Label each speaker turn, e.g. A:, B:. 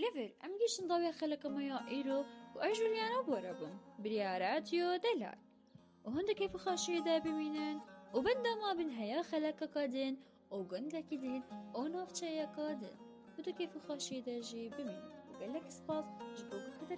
A: نفر ام گیشتن داوی خلق مایا ایرو و اجولیانا بوربم برياراتيو دلال وهند كيف خاشي دا بمينن وبندا ما بن هيا خلق قادن وقند لك دين ونافشا قادن ودا كيف خاشي دا جي بمينن وقال لك سباس جبوك قدر